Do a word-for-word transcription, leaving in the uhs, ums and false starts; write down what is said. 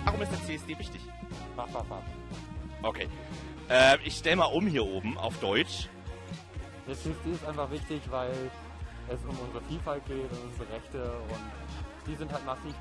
Warum ist der C S D wichtig? Mach, mach, mach. Okay. Äh, ich stelle mal um hier oben auf Deutsch. Der C S D ist einfach wichtig, weil es um unsere Vielfalt geht und unsere Rechte und die sind halt massiv